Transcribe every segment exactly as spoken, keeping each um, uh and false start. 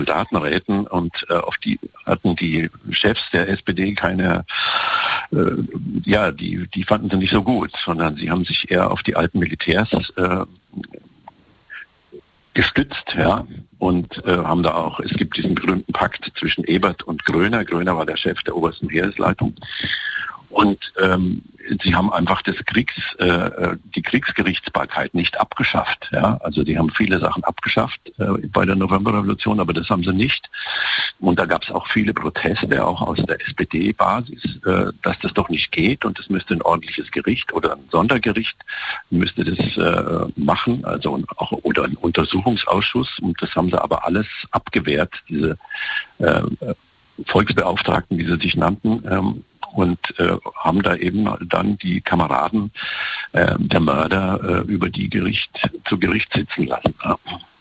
Soldatenräten und äh, auf die hatten die Chefs der S P D keine, äh, ja, die, die fanden sie nicht so gut, sondern sie haben sich eher auf die alten Militärs äh, gestützt, ja, und äh, haben da auch, es gibt diesen berühmten Pakt zwischen Ebert und Groener. Groener war der Chef der obersten Heeresleitung. Und ähm, sie haben einfach des Kriegs, äh, die Kriegsgerichtsbarkeit nicht abgeschafft. Ja? Also die haben viele Sachen abgeschafft äh, bei der Novemberrevolution, aber das haben sie nicht. Und da gab es auch viele Proteste, auch aus der S P D-Basis, äh, dass das doch nicht geht und es müsste ein ordentliches Gericht oder ein Sondergericht müsste das äh, machen, also auch oder ein Untersuchungsausschuss. Und das haben sie aber alles abgewehrt, diese äh, Volksbeauftragten, wie sie sich nannten. Ähm, und äh, haben da eben dann die Kameraden äh, der Mörder äh, über die Gericht zu Gericht sitzen lassen. Ja.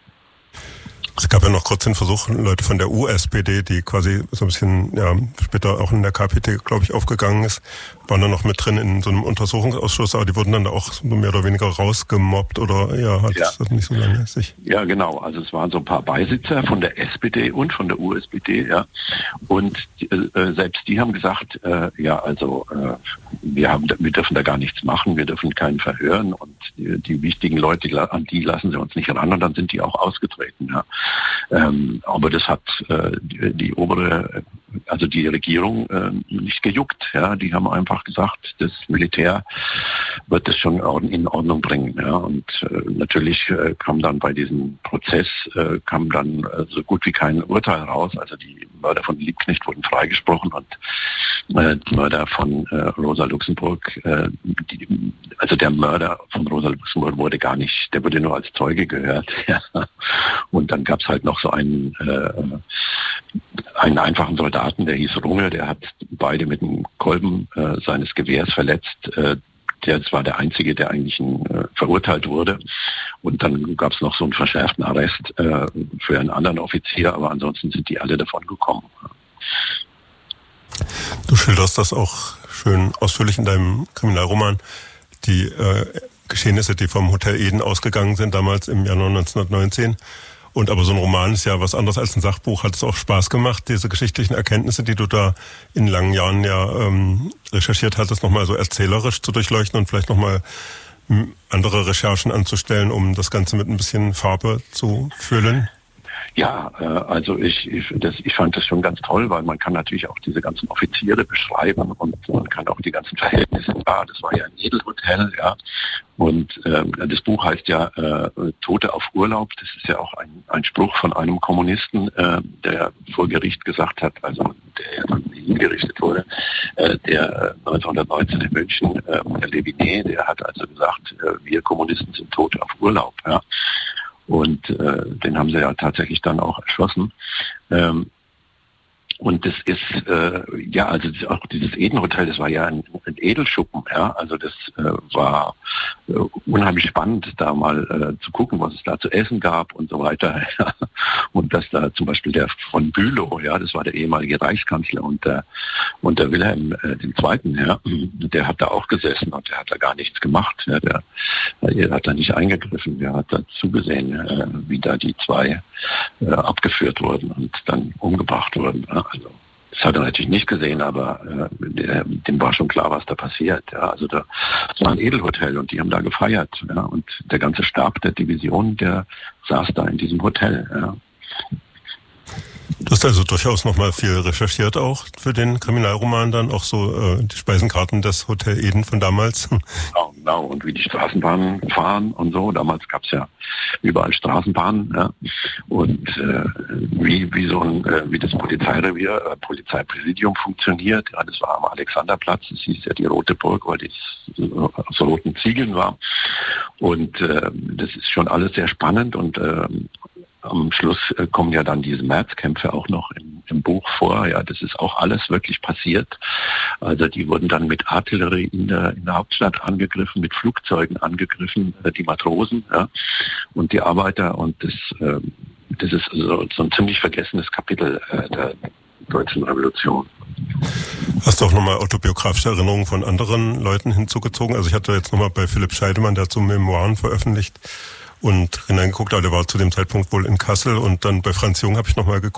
Es gab ja noch kurz den Versuch, Leute von der U S P D, die quasi so ein bisschen ja später auch in der K P D, glaube ich, aufgegangen ist, waren dann noch mit drin in so einem Untersuchungsausschuss, aber die wurden dann auch so mehr oder weniger rausgemobbt oder ja, hat ja. das nicht so lange sich. Ja, genau. Also es waren so ein paar Beisitzer von der S P D und von der U S P D, ja. Und äh, selbst die haben gesagt, äh, ja, also äh, wir haben, wir dürfen da gar nichts machen, wir dürfen keinen verhören und die, die wichtigen Leute, an die lassen sie uns nicht ran und dann sind die auch ausgetreten, ja. Ähm, aber das hat äh, die, die obere, also die Regierung äh, nicht gejuckt. Ja, die haben einfach gesagt, das Militär wird das schon in Ordnung bringen. Ja, und äh, natürlich äh, kam dann bei diesem Prozess äh, kam dann äh, so gut wie kein Urteil raus. Also die Mörder von Liebknecht wurden freigesprochen und äh, die Mörder von äh, Rosa Luxemburg, äh, die, also der Mörder von Rosa Luxemburg wurde gar nicht, der wurde nur als Zeuge gehört. Ja. Und dann gab es halt noch so einen, äh, einen einfachen Soldaten, der hieß Runge, der hat beide mit dem Kolben äh, seines Gewehrs verletzt. Äh, der war der Einzige, der eigentlich ein, äh, verurteilt wurde. Und dann gab es noch so einen verschärften Arrest äh, für einen anderen Offizier, aber ansonsten sind die alle davon gekommen. Du schilderst das auch schön ausführlich in deinem Kriminalroman, die äh, Geschehnisse, die vom Hotel Eden ausgegangen sind, damals im Januar neunzehnhundertneunzehn. Und aber so ein Roman ist ja was anderes als ein Sachbuch. Hat es auch Spaß gemacht, diese geschichtlichen Erkenntnisse, die du da in langen Jahren ja ähm, recherchiert hattest, nochmal so erzählerisch zu durchleuchten und vielleicht nochmal andere Recherchen anzustellen, um das Ganze mit ein bisschen Farbe zu füllen? Ja, äh, also ich, ich, das, ich fand das schon ganz toll, weil man kann natürlich auch diese ganzen Offiziere beschreiben und man kann auch die ganzen Verhältnisse. Ah, das war ja ein Edelhotel, ja. Und äh, das Buch heißt ja äh, Tote auf Urlaub. Das ist ja auch ein, ein Spruch von einem Kommunisten, äh, der vor Gericht gesagt hat, also der ja dann hingerichtet wurde, äh, der neunzehnhundertneunzehn in München, äh, der Leviné, der hat also gesagt, äh, wir Kommunisten sind Tote auf Urlaub, ja. Und äh, den haben sie ja tatsächlich dann auch erschossen. Ähm, und das ist, äh, ja, also auch dieses Edenhotel, das war ja ein, ein Edelschuppen, ja. Also das äh, war äh, unheimlich spannend, da mal äh, zu gucken, was es da zu essen gab und so weiter. Ja. Und dass da zum Beispiel der von Bülow, ja, das war der ehemalige Reichskanzler und der, und der Wilhelm äh, den Zweiten, ja, der hat da auch gesessen und der hat da gar nichts gemacht. Ja. Der, der hat da nicht eingegriffen, der hat da zugesehen, äh, wie da die zwei äh, abgeführt wurden und dann umgebracht wurden. Ja. Also das hat er natürlich nicht gesehen, aber äh, der, dem war schon klar, was da passiert. Ja. Also da, das war ein Edelhotel und die haben da gefeiert. Ja. Und der ganze Stab der Division, der saß da in diesem Hotel. Ja. Du hast also durchaus nochmal viel recherchiert auch für den Kriminalroman, dann auch so äh, die Speisenkarten des Hotel Eden von damals. Genau, genau. Und wie die Straßenbahnen fahren und so. Damals gab es ja überall Straßenbahnen. Ja. Und äh, wie, wie so ein, äh, wie das Polizeirevier, äh, Polizeipräsidium funktioniert. Ja, das war am Alexanderplatz. Das hieß ja die Rote Burg, weil die aus roten Ziegeln war. Und äh, das ist schon alles sehr spannend und äh, am Schluss äh, kommen ja dann diese Märzkämpfe auch noch im, im Buch vor. Ja, das ist auch alles wirklich passiert. Also die wurden dann mit Artillerie in der, in der Hauptstadt angegriffen, mit Flugzeugen angegriffen, äh, die Matrosen, ja, und die Arbeiter. Und das, äh, das ist so, so ein ziemlich vergessenes Kapitel äh, der Deutschen Revolution. Hast du auch nochmal autobiografische Erinnerungen von anderen Leuten hinzugezogen? Also ich hatte jetzt nochmal bei Philipp Scheidemann, der hat so Memoiren veröffentlicht, und hineingeguckt, aber der war zu dem Zeitpunkt wohl in Kassel, und dann bei Franz Jung habe ich nochmal geguckt.